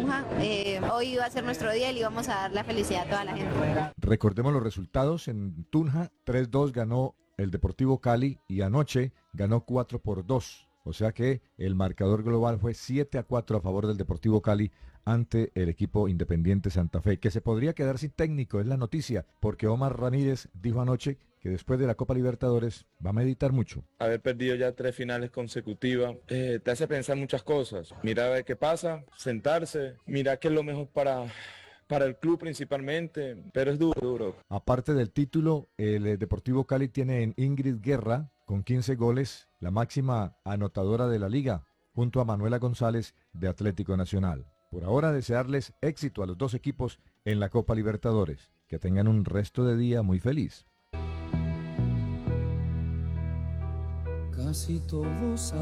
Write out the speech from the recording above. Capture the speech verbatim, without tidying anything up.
Tunja. Eh, hoy va a ser nuestro día y le vamos a dar la felicidad a toda la gente. Recordemos los resultados. En Tunja, tres dos ganó el Deportivo Cali y anoche ganó cuatro por dos. O sea que el marcador global fue siete a cuatro a favor del Deportivo Cali ante el equipo Independiente Santa Fe, que se podría quedar sin técnico, es la noticia, porque Omar Ramírez dijo anoche que después de la Copa Libertadores va a meditar mucho. Haber perdido ya tres finales consecutivas eh, te hace pensar muchas cosas. Mira a ver qué pasa, sentarse, mira qué es lo mejor para... para el club principalmente, pero es duro, duro. Aparte del título, el eh, Deportivo Cali tiene en Ingrid Guerra, con quince goles, la máxima anotadora de la liga, junto a Manuela González de Atlético Nacional. Por ahora, desearles éxito a los dos equipos en la Copa Libertadores. Que tengan un resto de día muy feliz. Casi todos